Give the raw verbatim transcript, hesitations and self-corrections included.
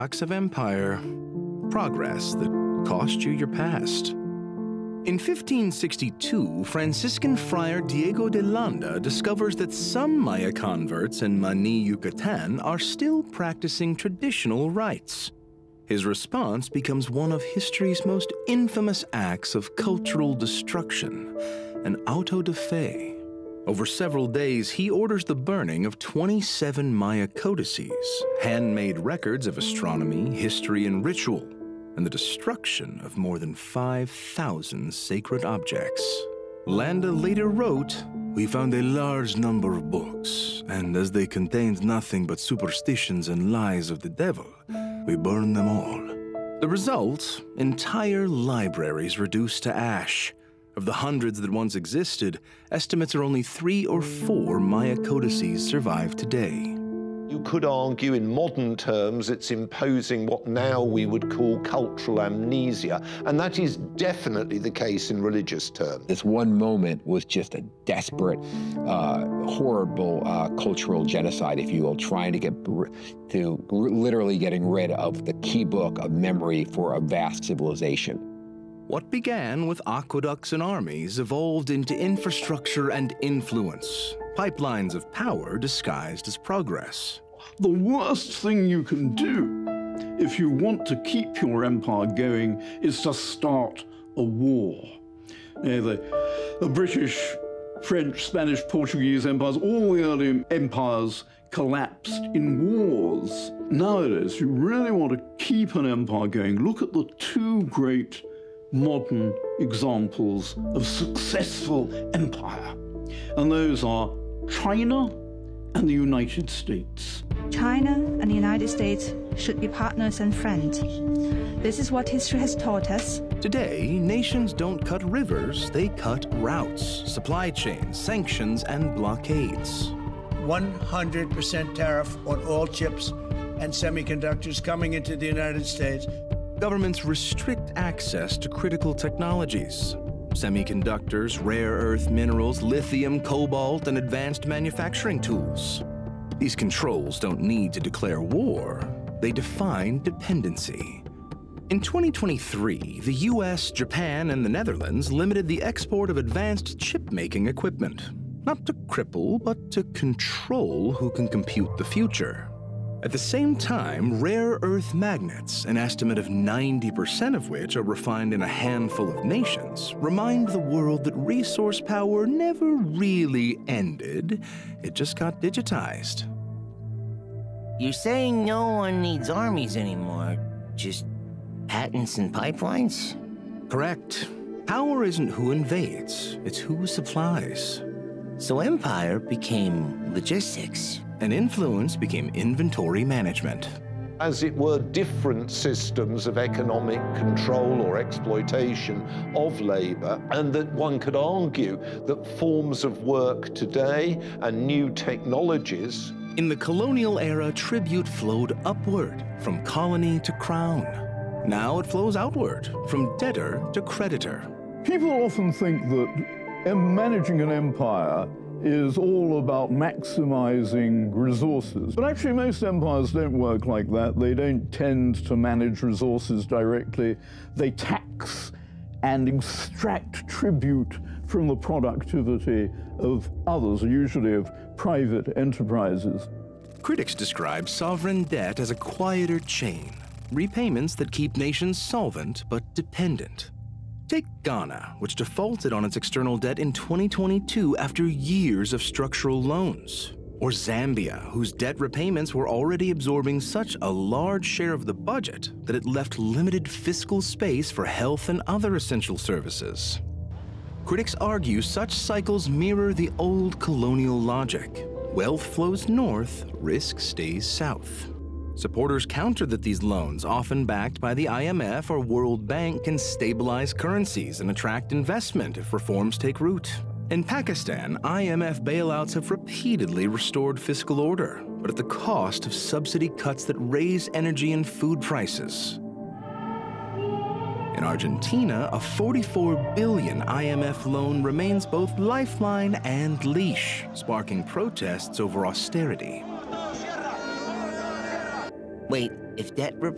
Acts of empire, progress that cost you your past. In fifteen sixty-two, Franciscan friar Diego de Landa discovers that some Maya converts in Mani, Yucatan are still practicing traditional rites. His response becomes one of history's most infamous acts of cultural destruction, an auto de fe. Over several days, he orders the burning of twenty-seven Maya codices, handmade records of astronomy, history, and ritual, and the destruction of more than five thousand sacred objects. Landa later wrote, "We found a large number of books, and as they contained nothing but superstitions and lies of the devil, we burned them all." The result? Entire libraries reduced to ash. Of the hundreds that once existed, estimates are only three or four Maya codices survive today. You could argue in modern terms it's imposing what now we would call cultural amnesia, and that is definitely the case in religious terms. This one moment was just a desperate, uh, horrible uh, cultural genocide, if you will, trying to get to literally getting rid of the key book of memory for a vast civilization. What began with aqueducts and armies evolved into infrastructure and influence, pipelines of power disguised as progress. The worst thing you can do if you want to keep your empire going is to start a war. You know, the, the British, French, Spanish, Portuguese empires, all the early empires collapsed in wars. Nowadays, you really want to keep an empire going. Look at the two great modern examples of successful empire, and those are China and the United States. China and the United States should be partners and friends. This is what history has taught us. Today, nations don't cut rivers, they cut routes, supply chains, sanctions, and blockades. one hundred percent tariff on all chips and semiconductors coming into the United States. Governments restrict access to critical technologies. Semiconductors, rare earth minerals, lithium, cobalt, and advanced manufacturing tools. These controls don't need to declare war. They define dependency. In twenty twenty-three, the U S, Japan, and the Netherlands limited the export of advanced chip-making equipment, not to cripple, but to control who can compute the future. At the same time, rare earth magnets, an estimate of ninety percent of which are refined in a handful of nations, remind the world that resource power never really ended, it just got digitized. You're saying no one needs armies anymore, just patents and pipelines? Correct. Power isn't who invades, it's who supplies. So empire became logistics. And influence became inventory management. As it were, different systems of economic control or exploitation of labor, and that one could argue that forms of work today and new technologies. In the colonial era, tribute flowed upward from colony to crown. Now it flows outward from debtor to creditor. People often think that managing an empire is all about maximizing resources. But actually, most empires don't work like that. They don't tend to manage resources directly. They tax and extract tribute from the productivity of others, usually of private enterprises. Critics describe sovereign debt as a quieter chain, repayments that keep nations solvent but dependent. Take Ghana, which defaulted on its external debt in twenty twenty-two after years of structural loans. Or Zambia, whose debt repayments were already absorbing such a large share of the budget that it left limited fiscal space for health and other essential services. Critics argue such cycles mirror the old colonial logic. Wealth flows north, risk stays south. Supporters counter that these loans, often backed by the I M F or World Bank, can stabilize currencies and attract investment if reforms take root. In Pakistan, I M F bailouts have repeatedly restored fiscal order, but at the cost of subsidy cuts that raise energy and food prices. In Argentina, a forty-four billion dollars I M F loan remains both lifeline and leash, sparking protests over austerity. Wait, if debt repayment